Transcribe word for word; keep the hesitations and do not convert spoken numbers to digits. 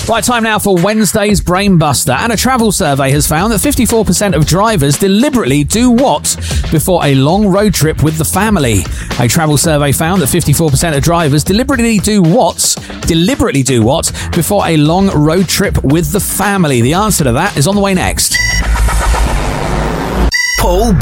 Right, time now for Wednesday's Brainbuster. And a travel survey has found that fifty-four percent of drivers deliberately do what before a long road trip with the family? A travel survey found that fifty-four percent of drivers deliberately do what? Deliberately do what before a long road trip with the family? The answer to that is on the way next. Paul